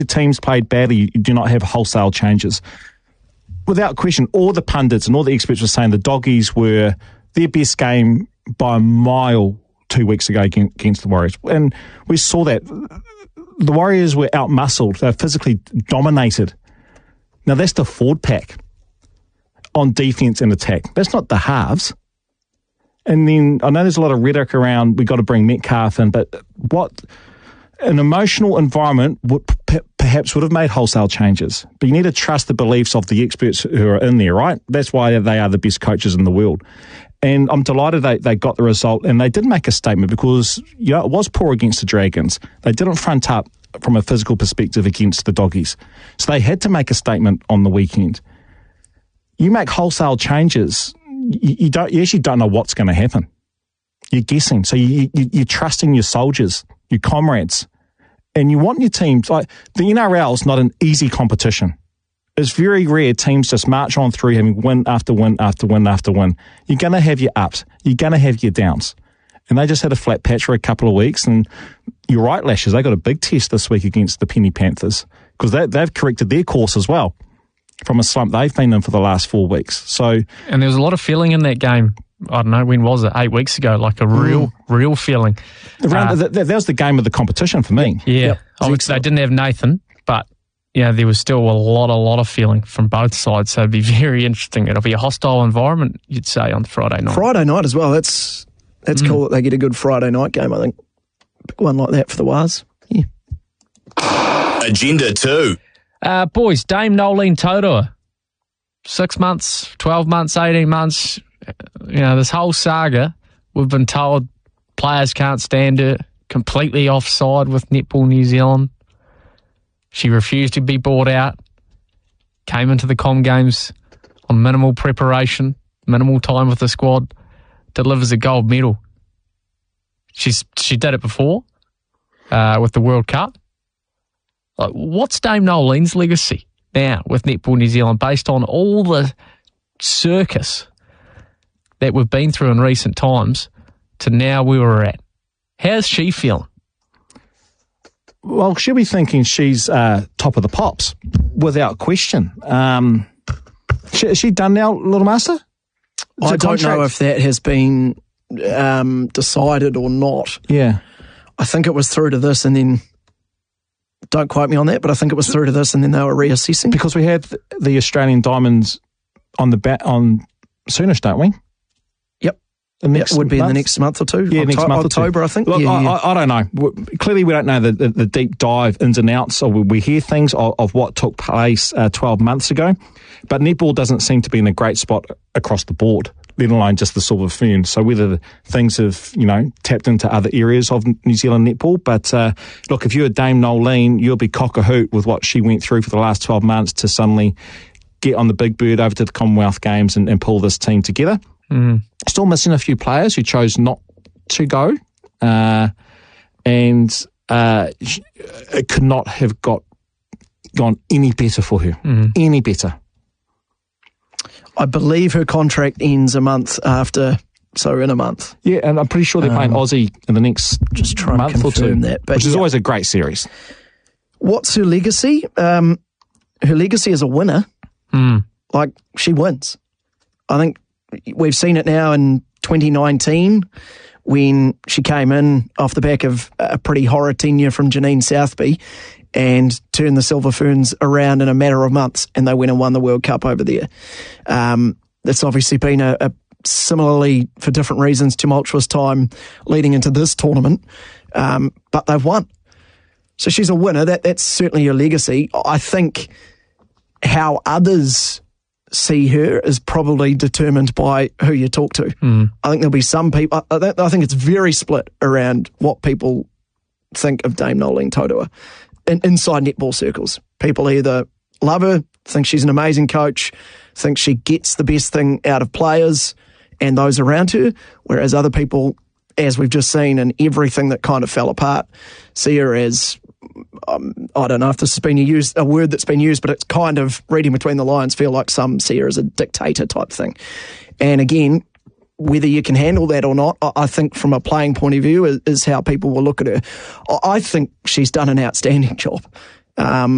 the team's played badly, you do not have wholesale changes. Without question, all the pundits and all the experts were saying the Doggies were their best game by a mile 2 weeks ago against the Warriors. And we saw that. The Warriors were out-muscled. They were physically dominated. Now, that's the forward pack on defence and attack. That's not the halves. And then I know there's a lot of rhetoric around we've got to bring Metcalf in, but what an emotional environment would perhaps would have made wholesale changes. But you need to trust the beliefs of the experts who are in there, right? That's why they are the best coaches in the world. And I'm delighted they got the result, and they did make a statement because it was poor against the Dragons. They didn't front up from a physical perspective against the Doggies. So they had to make a statement on the weekend. You make wholesale changes, you actually don't know what's going to happen. You're guessing. So you're trusting your soldiers, your comrades, and you want your teams. Like the NRL is not an easy competition. It's very rare teams just march on through having win after win after win after win. You're going to have your ups. You're going to have your downs. And they just had a flat patch for a couple of weeks. And you're right, Lashes, they got a big test this week against the Penny Panthers because they've corrected their course as well from a slump they've been in for the last 4 weeks. And there was a lot of feeling in that game. I don't know, when was it? 8 weeks ago, like a real feeling. That was the game of the competition for me. Yeah. Yep. Obviously, they didn't have Nathan, but there was still a lot of feeling from both sides. So it'd be very interesting. It'll be a hostile environment, you'd say, on Friday night. Friday night as well. That's cool that they get a good Friday night game, I think. Big one like that for the Wars. Yeah. Agenda 2. Boys, Dame Nolene Taurua. 6 months, 12 months, 18 months. This whole saga, we've been told players can't stand her, completely offside with Netball New Zealand. She refused to be bought out, came into the Com Games on minimal preparation, minimal time with the squad, delivers a gold medal. She did it before with the World Cup. What's Dame Nolene's legacy now with Netball New Zealand based on all the circus that we've been through in recent times to now where we're at? How's she feeling? Well, she'll be thinking she's top of the pops, without question. Is she done now, Little Master? I don't know if that has been decided or not. Yeah. I think it was through to this and then, don't quote me on that, but I think it was through to this and then they were reassessing. Because we had the Australian Diamonds on soonish, don't we? It would be in the next month or two. Yeah, next month October, or two. I think. Look, I don't know. Clearly, we don't know the deep dive ins and outs, or we hear things of what took place 12 months ago. But netball doesn't seem to be in a great spot across the board, let alone just the Silver Fern. So whether things have, tapped into other areas of New Zealand netball. But look, if you're Dame Nolene, you'll be cock-a-hoot with what she went through for the last 12 months to suddenly get on the big bird over to the Commonwealth Games and pull this team together. Mm. Still missing a few players who chose not to go. And it could not have gone any better for her. Mm. Any better. I believe her contract ends a month after, so in a month. Yeah, and I'm pretty sure they're playing Aussie in the next just trying month to or two. confirm that, which is always a great series. What's her legacy? Her legacy is a winner. Mm. Like, she wins. I think we've seen it now in 2019 when she came in off the back of a pretty horror tenure from Janine Southby and turned the Silver Ferns around in a matter of months, and they went and won the World Cup over there. It's obviously been a similarly, for different reasons, tumultuous time leading into this tournament, but they've won. So she's a winner. That's certainly her legacy. I think how others see her is probably determined by who you talk to. Mm. I think there'll be some people, I think it's very split around what people think of Dame Nolene Taurua inside netball circles. People either love her, think she's an amazing coach, think she gets the best thing out of players and those around her, whereas other people, as we've just seen in everything that kind of fell apart, see her as, I don't know if this has been a word that's been used, but it's kind of reading between the lines, feel like some see her as a dictator type thing. And again, whether you can handle that or not, I think from a playing point of view is how people will look at her. I think she's done an outstanding job.